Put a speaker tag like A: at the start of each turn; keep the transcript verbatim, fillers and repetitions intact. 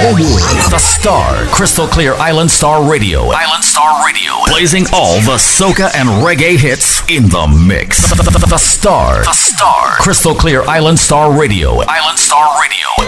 A: The Star, Crystal Clear Island Star Radio. Island Star Radio. Blazing all the soca and reggae hits in the mix. The, the, the, the Star. The Star. Crystal Clear Island Star Radio. Island Star Radio.